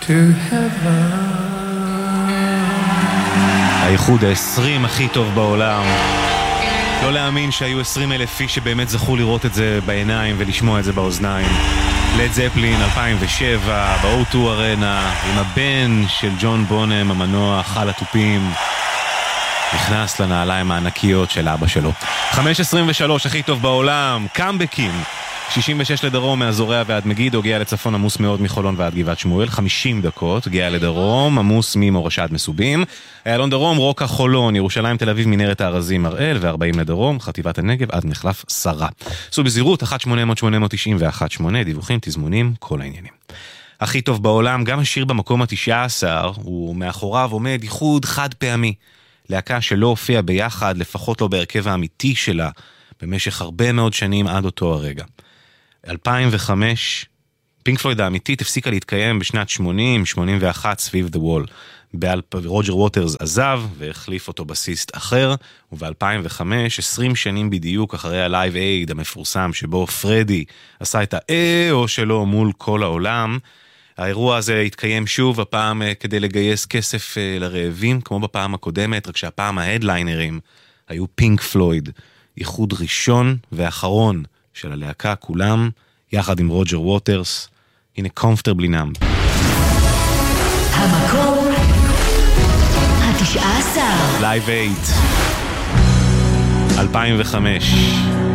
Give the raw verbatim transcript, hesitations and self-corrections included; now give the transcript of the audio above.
to heaven. האיחוד ה-עשרים הכי טוב בעולם. לא להאמין שהיו עשרים אלף איש שבאמת זכו לראות את זה בעיניים ולשמוע את זה באוזניים. לד זפלין אלפיים ושבע ב-או טו ארנה עם הבן של ג'ון בונם המנוח על התופים. נכנס לנעליים הענקיות של אבא שלו. חמש עשרים ושלוש הכי טוב בעולם, קאמבקים. שישים ושש לדרום מאזוריה ועד מגידו, גאה לצפון עמוס מאוד מחולון ועד גבעת שמואל. חמישים דקות, גאה לדרום, עמוס ממורשה עד מסובים. איילון דרום, רוקה חולון, ירושלים תל אביב מנהרת הארזים הראל, ו-ארבעים לדרום, חטיבת הנגב עד מחלף שרה. סעו בזהירות, אחת שמונה אפס אפס שמונה תשע אחת שמונה, דיווחים, תזמונים, כל העניינים. הכי טוב בעולם, גם השיר במקום ה-תשע עשר, הוא מאחוריו עומד ייחוד חד פעמי. להקה שלא הופיע ביחד, לפחות לא בהרכב האמיתי שלה, במשך הרבה מאוד שנים עד אותו הרגע. אלפיים וחמש, פינק פלויד האמיתית הפסיקה להתקיים בשנת שמונים שמונים ואחת סביב The Wall. רוג'ר ווטרס עזב והחליף אותו בסיסט אחר, וב-אלפיים וחמש, עשרים שנים בדיוק אחרי הלייב אייד המפורסם שבו פרדי עשה את האו שלו מול כל העולם, האירוע הזה התקיים שוב, הפעם כדי לגייס כסף לרעבים, כמו בפעם הקודמת, רק שהפעם ההדליינרים היו פינק פלויד, ייחוד ראשון ואחרון של הלהקה כולם, יחד עם רוג'ר ווטרס. הנה Comfortably Numb. המקום התשע עשר לייב אייד אלפיים וחמש